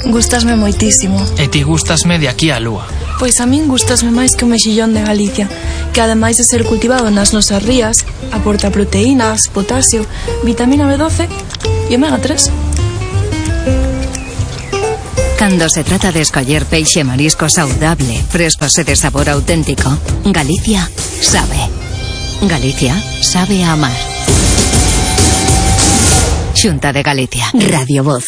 Gústasme moitísimo. E ti gústasme de aquí á lúa. Pois a min gústasme máis que o mexillón de Galicia, que ademais de ser cultivado nas nosas rías, aporta proteínas, potasio, vitamina B12 e omega 3. Cando se trata de escoller peixe e marisco saudable, frescos e de sabor auténtico, Galicia sabe. Galicia sabe a amar. Xunta de Galicia. Radio Voz.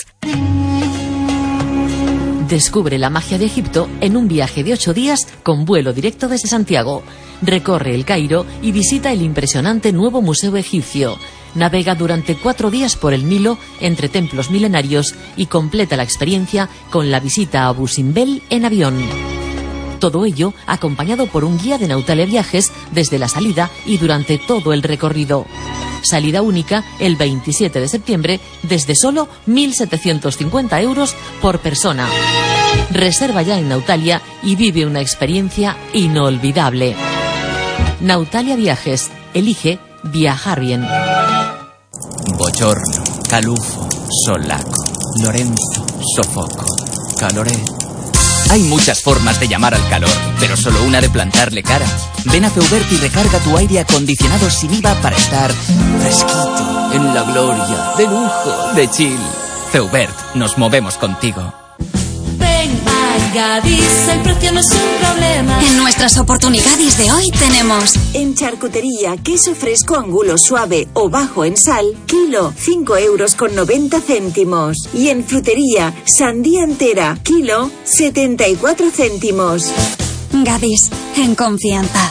Descubre la magia de Egipto en un viaje de 8 días con vuelo directo desde Santiago. Recorre el Cairo y visita el impresionante nuevo Museo Egipcio. Navega durante 4 días por el Nilo entre templos milenarios y completa la experiencia con la visita a Abu Simbel en avión. Todo ello acompañado por un guía de Nautalia Viajes desde la salida y durante todo el recorrido. Salida única el 27 de septiembre desde solo 1.750 euros por persona. Reserva ya en Nautalia y vive una experiencia inolvidable. Nautalia Viajes. Elige viajar bien. Bochorno, calufo, solaco, Lorenzo, sofoco, caloré. Hay muchas formas de llamar al calor, pero solo una de plantarle cara. Ven a Feubert y recarga tu aire acondicionado sin IVA para estar fresquito, en la gloria, de lujo, de chill. Feubert, nos movemos contigo. Ven a Gadis, el precio no es un problema. En nuestras oportunidades de hoy tenemos: en charcutería, queso fresco angulo suave o bajo en sal, kilo, 5,90 euros. Y en frutería, sandía entera, kilo, 74 céntimos. Gadis, en confianza.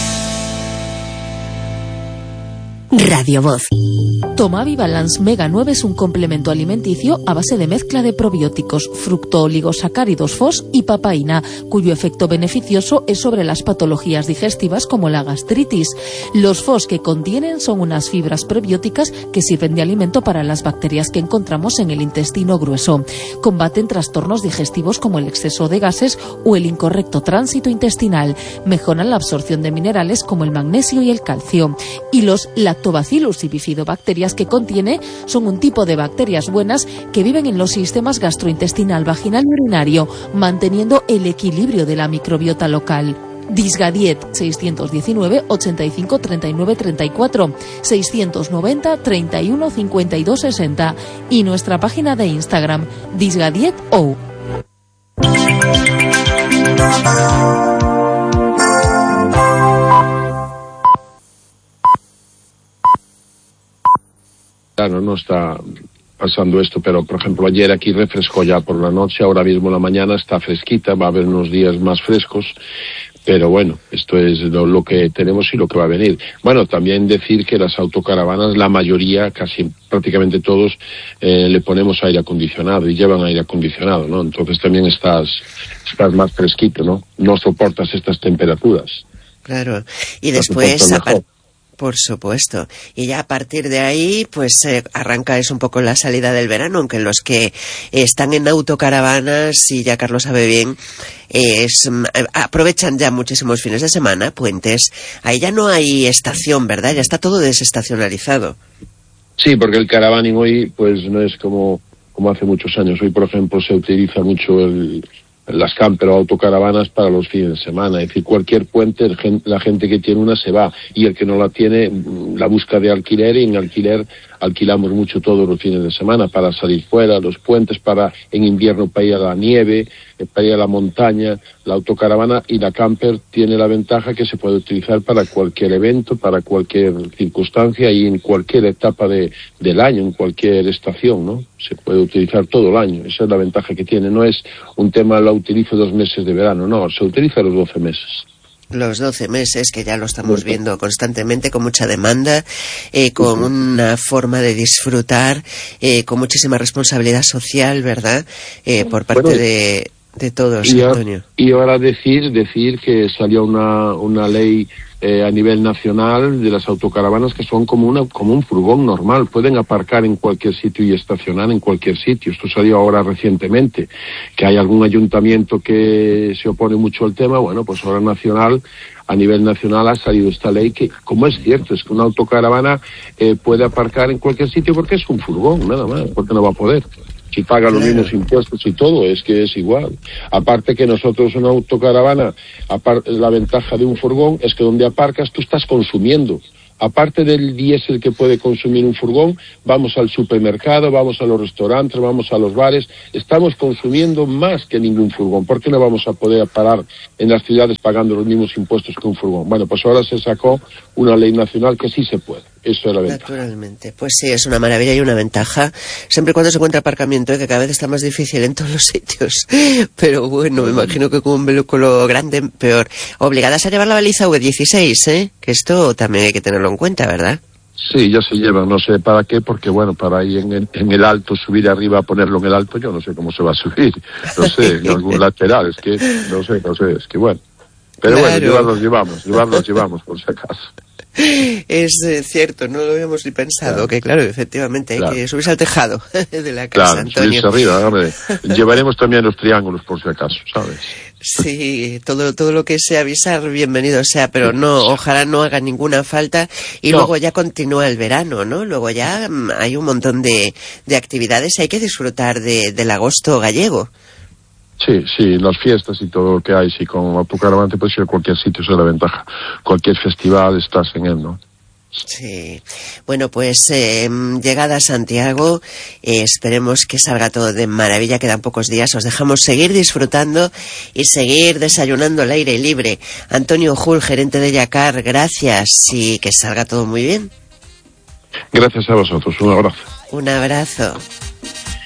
Radio Voz. Tomavi Balance Mega 9 es un complemento alimenticio a base de mezcla de probióticos, fructooligosacáridos FOS y papaína, cuyo efecto beneficioso es sobre las patologías digestivas como la gastritis. Los FOS que contienen son unas fibras prebióticas que sirven de alimento para las bacterias que encontramos en el intestino grueso. Combaten trastornos digestivos como el exceso de gases o el incorrecto tránsito intestinal. Mejoran la absorción de minerales como el magnesio y el calcio. Y los Lactobacillus y bifidobacterias que contiene son un tipo de bacterias buenas que viven en los sistemas gastrointestinal, vaginal y urinario, manteniendo el equilibrio de la microbiota local. Disgadiet 619 85 39 34 690 31 52 60 y nuestra página de Instagram disgadietou. Claro, no está pasando esto, pero por ejemplo ayer aquí refrescó ya por la noche, ahora mismo la mañana está fresquita, va a haber unos días más frescos, pero bueno, esto es lo que tenemos y lo que va a venir. Bueno, también decir que las autocaravanas, la mayoría, casi prácticamente todos, le ponemos aire acondicionado y llevan aire acondicionado, ¿no? Entonces también estás más fresquito, ¿no? No soportas estas temperaturas. Claro, y después... Por supuesto. Y ya a partir de ahí, pues arranca es un poco la salida del verano, aunque los que están en autocaravanas, y ya Carlos sabe bien, aprovechan ya muchísimos fines de semana, puentes. Ahí ya no hay estación, ¿verdad? Ya está todo desestacionalizado. Sí, porque el caravaning hoy, pues no es como hace muchos años. Hoy, por ejemplo, se utiliza mucho las camper o autocaravanas para los fines de semana. Es decir, cualquier puente, la gente que tiene una se va, y el que no la tiene la busca de alquiler, y en alquiler alquilamos mucho todos los fines de semana para salir fuera, los puentes en invierno para ir a la nieve, para ir a la montaña. La autocaravana y la camper tiene la ventaja que se puede utilizar para cualquier evento, para cualquier circunstancia y en cualquier etapa del año, en cualquier estación, ¿no? Se puede utilizar todo el año. Esa es la ventaja que tiene. No es un tema, la utilizo 2 meses de verano, no, se utiliza los 12 meses. Los 12 meses, que ya lo estamos viendo constantemente, con mucha demanda, con una forma de disfrutar, con muchísima responsabilidad social, ¿verdad? Por parte de todos, Antonio. Y ahora decir que salió una ley a nivel nacional de las autocaravanas que son como un furgón normal, pueden aparcar en cualquier sitio y estacionar en cualquier sitio. Esto salió ahora recientemente, que hay algún ayuntamiento que se opone mucho al tema. Bueno, pues ahora a nivel nacional ha salido esta ley que, como es cierto, es que una autocaravana puede aparcar en cualquier sitio porque es un furgón, nada más, porque no va a poder. Si paga los mismos impuestos y todo, es que es igual. Aparte que nosotros una autocaravana, la ventaja de un furgón es que donde aparcas tú estás consumiendo. Aparte del diésel que puede consumir un furgón, vamos al supermercado, vamos a los restaurantes, vamos a los bares, estamos consumiendo más que ningún furgón. ¿Por qué no vamos a poder parar en las ciudades pagando los mismos impuestos que un furgón? Bueno, pues ahora se sacó una ley nacional que sí se puede. Eso es la ventaja. Naturalmente. Pues sí, es una maravilla y una ventaja. Siempre y cuando se encuentra aparcamiento, que cada vez está más difícil en todos los sitios. Pero bueno, me imagino que con un vehículo grande, peor. Obligadas a llevar la baliza V16, que esto también hay que tenerlo en cuenta, ¿verdad? Sí, ya se lleva, no sé para qué, porque bueno, para ir en el alto, subir arriba, ponerlo en el alto, yo no sé cómo se va a subir. No sé, en algún lateral, es que, no sé, es que bueno. Pero claro. Bueno, llevarlos llevamos, por si acaso. Es cierto, no lo habíamos ni pensado, que claro, efectivamente, hay que subirse al tejado de la casa, Antonio. Subirse arriba, hombre. Llevaremos también los triángulos, por si acaso, ¿sabes? Sí, todo lo que sea avisar, bienvenido sea, pero no, ojalá no haga ninguna falta y luego ya continúa el verano, ¿no? Luego ya hay un montón de actividades, hay que disfrutar del agosto gallego. Sí, las fiestas y todo lo que hay, sí, con autocaravana te puedes ir a cualquier sitio, esa es la ventaja. Cualquier festival estás en él, ¿no? Sí. Bueno, pues llegada a Santiago, esperemos que salga todo de maravilla, quedan pocos días, os dejamos seguir disfrutando y seguir desayunando al aire libre. Antonio Jul, gerente de Yacar, gracias y que salga todo muy bien. Gracias a vosotros, un abrazo. Un abrazo.